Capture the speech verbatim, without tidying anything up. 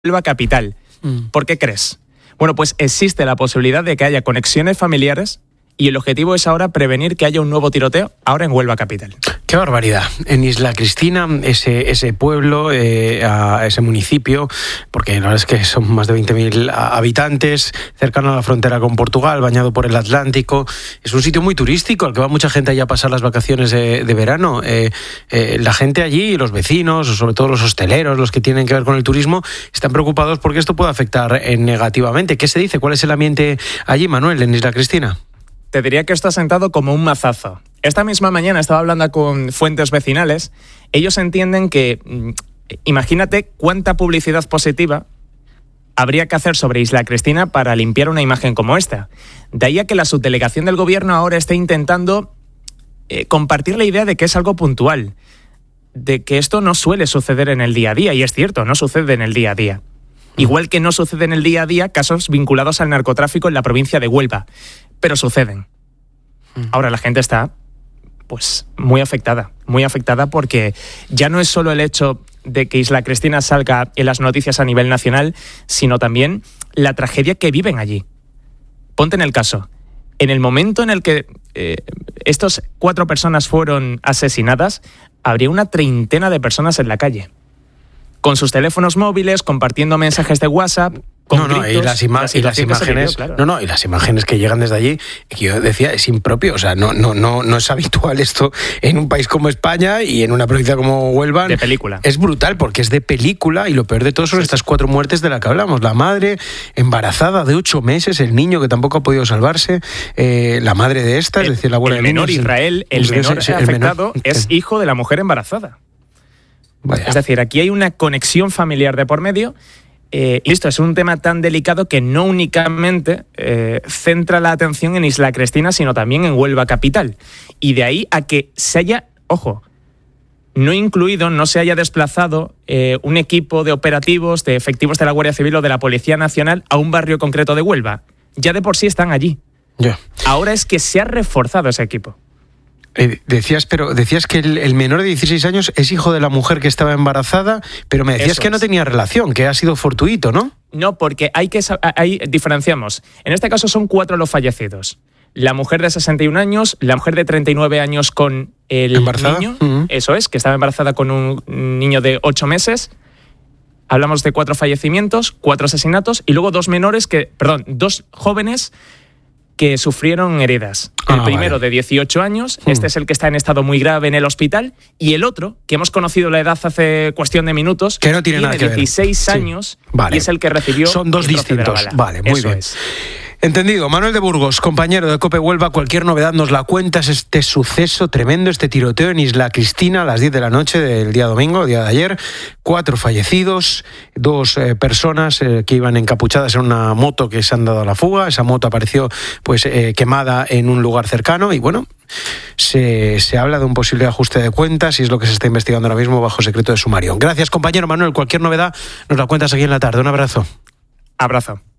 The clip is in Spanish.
Huelva capital. ¿Por qué crees? Bueno, pues existe la posibilidad de que haya conexiones familiares y el objetivo es ahora prevenir que haya un nuevo tiroteo ahora en Huelva capital. ¡Qué barbaridad! En Isla Cristina, ese, ese pueblo, eh, a ese municipio, porque la verdad es que son más de veinte mil habitantes, cercano a la frontera con Portugal, bañado por el Atlántico. Es un sitio muy turístico al que va mucha gente allá a pasar las vacaciones de, de verano. Eh, eh, la gente allí, los vecinos, sobre todo los hosteleros, los que tienen que ver con el turismo, están preocupados porque esto puede afectar eh, negativamente. ¿Qué se dice? ¿Cuál es el ambiente allí, Manuel, en Isla Cristina? Te diría que esto ha sentado como un mazazo. Esta misma mañana estaba hablando con fuentes vecinales. Ellos entienden que, imagínate cuánta publicidad positiva habría que hacer sobre Isla Cristina para limpiar una imagen como esta. De ahí a que la subdelegación del gobierno ahora esté intentando eh, compartir la idea de que es algo puntual, de que esto no suele suceder en el día a día, y es cierto, no sucede en el día a día. Igual que no sucede en el día a día casos vinculados al narcotráfico en la provincia de Huelva, pero suceden. Ahora la gente está pues muy afectada, muy afectada porque ya no es solo el hecho de que Isla Cristina salga en las noticias a nivel nacional, sino también la tragedia que viven allí. Ponte en el caso, en el momento en el que eh, estas cuatro personas fueron asesinadas, habría una treintena de personas en la calle, con sus teléfonos móviles, compartiendo mensajes de WhatsApp. No, no, gritos, y las, ima- y las imágenes, vivió, claro. no, no, y las imágenes que llegan desde allí, que yo decía, es impropio, o sea, no, no, no, no es habitual esto en un país como España y en una provincia como Huelva. De película. Es brutal porque es de película y lo peor de todo son sí, estas cuatro muertes de las que hablamos. La madre embarazada de ocho meses, el niño que tampoco ha podido salvarse, eh, la madre de esta, el, es decir, la abuela el del menor niño, Israel, el el menor el afectado menor, es el... hijo de la mujer embarazada. Vaya. Es decir, aquí hay una conexión familiar de por medio. Eh, y esto es un tema tan delicado que no únicamente eh, centra la atención en Isla Cristina, sino también en Huelva capital. Y de ahí a que se haya, ojo, no incluido, no se haya desplazado eh, un equipo de operativos, de efectivos de la Guardia Civil o de la Policía Nacional a un barrio concreto de Huelva. Ya de por sí están allí. Yeah. Ahora es que se ha reforzado ese equipo. Eh, decías, pero decías que el, el menor de dieciséis años es hijo de la mujer que estaba embarazada, pero me decías Eso que no tenía relación, que ha sido fortuito, ¿no? No, porque hay que ahí diferenciamos. En este caso son cuatro los fallecidos. La mujer de sesenta y un años, la mujer de treinta y nueve años con el ¿Embarazada? niño, Uh-huh. eso es, que estaba embarazada con un niño de ocho meses. Hablamos de cuatro fallecimientos, cuatro asesinatos y luego dos menores que, perdón, dos jóvenes que sufrieron heridas. El ah, primero vale. de dieciocho años, hmm. este es el que está en estado muy grave en el hospital, y el otro, que hemos conocido la edad hace cuestión de minutos, que no tiene, tiene nada que dieciséis ver. años sí. vale. y es el que recibió. Son dos distintos. Vale, muy Eso bien. Es. Entendido. Manuel de Burgos, compañero de COPE Huelva, cualquier novedad nos la cuentas. Este suceso tremendo, este tiroteo en Isla Cristina a las diez de la noche del día domingo, el día de ayer. Cuatro fallecidos, dos eh, personas eh, que iban encapuchadas en una moto que se han dado a la fuga. Esa moto apareció pues eh, quemada en un lugar cercano y bueno, se, se habla de un posible ajuste de cuentas y es lo que se está investigando ahora mismo bajo secreto de sumario. Gracias, compañero Manuel. Cualquier novedad nos la cuentas aquí en la tarde. Un abrazo. Abrazo.